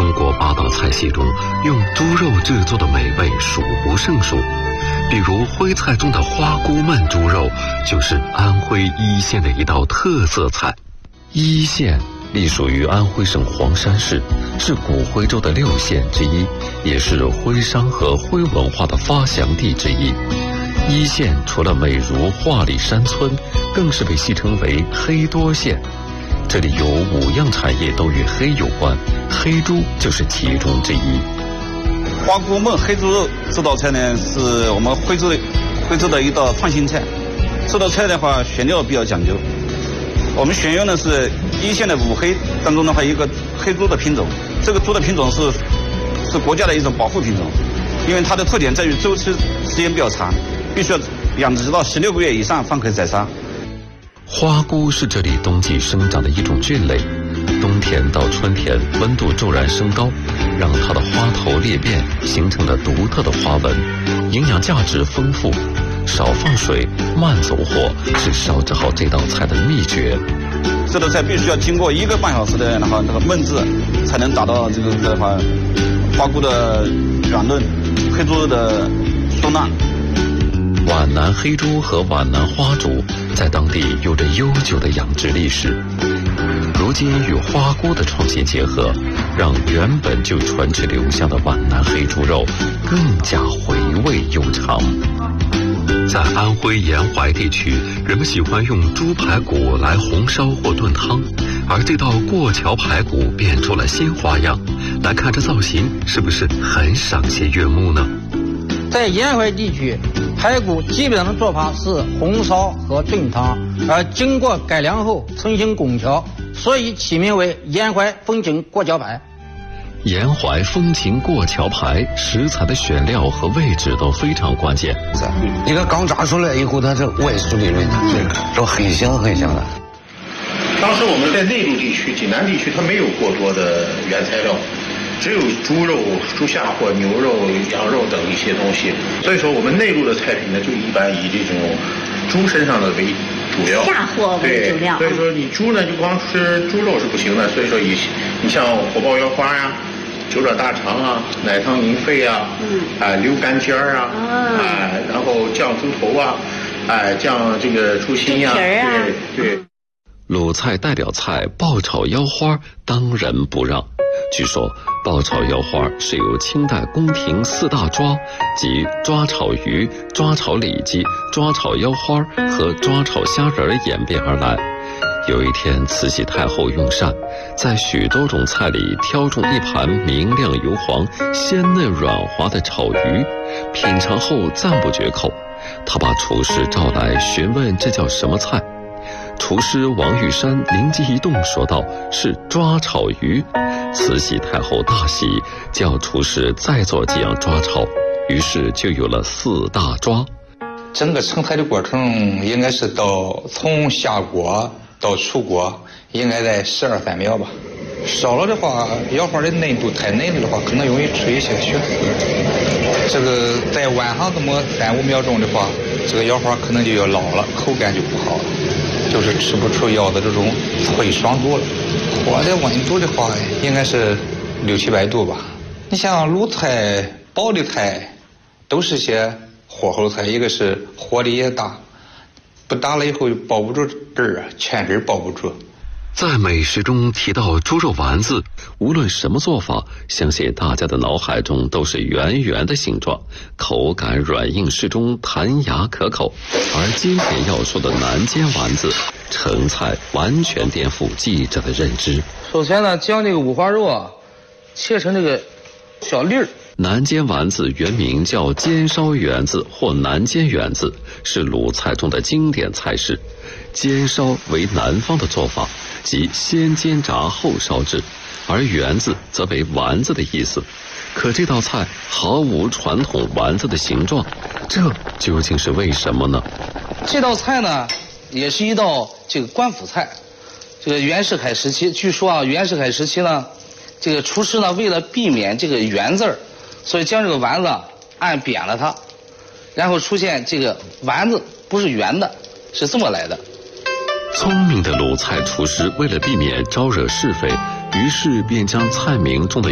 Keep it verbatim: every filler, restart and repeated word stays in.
中国八道菜系中，用猪肉制作的美味数不胜数。比如徽菜中的花菇焖猪肉，就是安徽黟县的一道特色菜。黟县隶属于安徽省黄山市，是古徽州的六县之一，也是徽商和徽文化的发祥地之一。黟县除了美如画里山村，更是被戏称为黑多县。这里有五样产业都与黑有关，黑猪就是其中之一。 花菇焖黑猪肉这道菜呢，是我们徽州的徽州的一道创新菜。这道菜的话，选料比较讲究。我们选用的是黟县的五黑当中的话一个黑猪的品种，这个猪的品种是是国家的一种保护品种，因为它的特点在于周期时间比较长，必须要养殖到十六个月以上方可以宰杀。 花菇是这里冬季生长的一种菌类，冬天到春天温度骤然升高，让它的花头裂变，形成了独特的花纹，营养价值丰富。少放水，慢走火，是烧制好这道菜的秘诀。 这道菜必须要经过一个半小时的那个那个焖制，才能达到这个的话，花菇的软嫩，黑猪肉的酥烂。 皖南黑猪和皖南花猪在当地有着悠久的养殖历史，如今与花菇的创新结合，让原本就传至留香的皖南黑猪肉更加回味悠长。在安徽沿淮地区，人们喜欢用猪排骨来红烧或炖汤，而这道过桥排骨变出了新花样。来看这造型，是不是很赏心悦目呢？ 在沿淮地区，排骨基本上的做法是红烧和炖汤，而经过改良后成型拱桥，所以起名为沿淮风情过桥排。 沿淮风情过桥排，食材的选料和位置都非常关键。 一个刚炸出来以后，它是外酥里嫩的，这很香很香的。 当时我们在内陆地区、济南地区，它没有过多的原材料，只有猪肉、猪下或牛肉、羊肉等一些东西。所以说，我们内陆的菜品呢，就一般以这种猪身上的为主要， 下货为主料。 所以说，你猪呢，就光吃猪肉是不行的。所以说，以你像火爆腰花呀、九转大肠啊、奶汤宁肺啊，嗯，啊、呃、溜干尖儿啊，啊、呃，然后酱猪头啊，哎、呃，酱这个猪心呀、啊，对对。 鲁菜代表菜爆炒腰花当仁不让。据说爆炒腰花是由清代宫廷四大抓，即抓炒鱼、抓炒里脊、抓炒腰花和抓炒虾仁演变而来。有一天，慈禧太后用膳，在许多种菜里挑中一盘明亮油黄、鲜嫩软滑的炒鱼，品尝后赞不绝口。她把厨师召来询问这叫什么菜。厨师王玉山灵机一动说道：“是抓炒鱼。”慈禧太后大喜，叫厨师再做几样抓炒，于是就有了四大抓。 整个成菜的过程应该是到从下锅到出锅，应该在十二三秒吧。烧了的话，腰花的嫩度太嫩了的话，可能容易出一些血丝。这个在晚上这么三五秒钟的话，这个腰花可能就要老了，口感就不好了，就是吃不出腰的这种脆爽度了。火的温度的话，应该是六七百度吧。你像鲁菜、煲的菜，都是些火候菜，一个是火力也大，不大了以后包不住汁儿啊，全汁包不住。 在美食中提到猪肉丸子，无论什么做法，相信大家的脑海中都是圆圆的形状，口感软硬适中，弹牙可口。而今天要说的南煎丸子，成菜完全颠覆记者的认知。 首先呢，将这个五花肉啊切成这个小粒儿。 南煎丸子原名叫煎烧圆子或南煎圆子，是鲁菜中的经典菜式。煎烧为南方的做法，即先煎炸后烧制，而圆子则为丸子的意思。可这道菜毫无传统丸子的形状，这究竟是为什么呢？ 这道菜呢，也是一道这个官府菜。这个袁世凯时期，据说啊，袁世凯时期呢，这个厨师呢，为了避免这个圆字儿，所以将这个丸子按扁了它，然后出现这个丸子不是圆的，是这么来的。 聪明的鲁菜厨师为了避免招惹是非，于是便将菜名中的